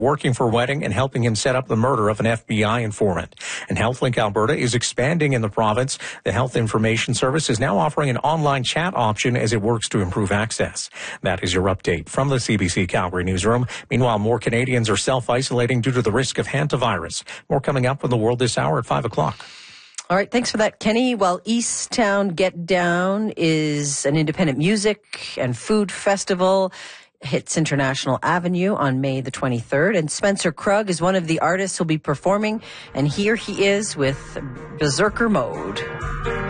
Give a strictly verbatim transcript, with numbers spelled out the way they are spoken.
working for Wedding and helping him set up the murder of an F B I informant. And HealthLink Alberta is expanding in the province. The Health Information Service is now offering an online chat option as it works to improve access. That is your update from the C B C Calgary newsroom. Meanwhile, more Canadians are self-isolating due to the risk of hantavirus. More coming up in the world this hour at five o'clock. All right, thanks for that, Kenny. While Easttown Get Down is an independent music and food festival, hits International Avenue on May the twenty-third. And Spencer Krug is one of the artists who'll be performing. And here he is with Berserker Mode.